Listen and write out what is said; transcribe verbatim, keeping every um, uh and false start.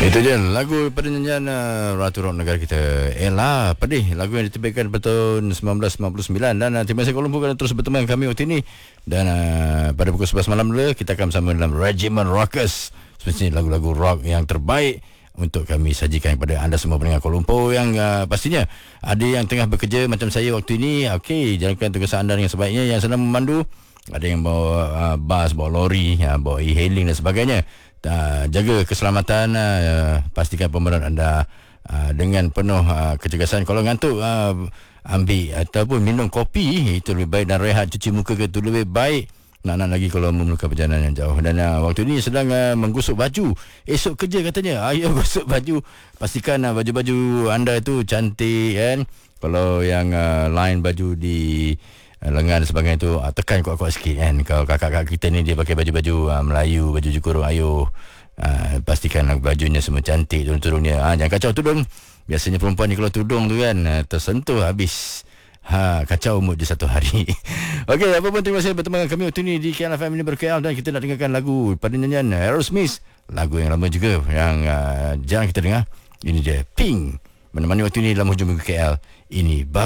Itu dia lagu pada nyanyian uh, Ratu Rock negara kita, Ella Pedih, lagu yang diterbitkan pada tahun sembilan belas sembilan puluh sembilan. Dan uh, terima kasih Kuala Lumpur kerana terus berteman kami waktu ini. Dan uh, pada pukul sebelas malam dulu kita akan bersama dalam Regiment Rockers, sebenarnya lagu-lagu rock yang terbaik untuk kami sajikan kepada anda semua pendengar Kuala Lumpur yang uh, pastinya ada yang tengah bekerja macam saya waktu ini. Okey, jalankan tugas anda dengan sebaiknya. Yang sedang memandu, ada yang bawa uh, bas, bawa lori, uh, bawa e-hailing dan sebagainya. Uh, jaga keselamatan, uh, pastikan pemberontak anda uh, dengan penuh uh, kecergasan. Kalau ngantuk, uh, ambil ataupun minum kopi, itu lebih baik, dan rehat, cuci muka ke itu lebih baik. Nak-nak lagi kalau memerlukan perjalanan yang jauh. Dan uh, waktu ini sedang uh, menggosok baju. Esok kerja katanya, ayo gosok baju. Pastikan uh, baju-baju anda itu cantik kan. Kalau yang uh, lain baju di lengan dan sebagainya tu, uh, tekan kuat-kuat sikit kan. Kalau kakak-kakak kita ni dia pakai baju-baju uh, Melayu, baju jukurung, ayo uh, pastikan uh, bajunya semua cantik, tudung-tudungnya. Uh, jangan kacau tudung. Biasanya perempuan ni kalau tudung tu kan uh, tersentuh habis. Ha, kacau mood di satu hari. Okey, apa pun terima kasih bertemu dengan kami waktu ni di K L F M ini ber-K L. Dan kita nak dengarkan lagu pada nyanyian Aerosmith, lagu yang lama juga yang uh, jarang kita dengar. Ini dia Pink menemani waktu ni dalam hujung minggu K L. Ini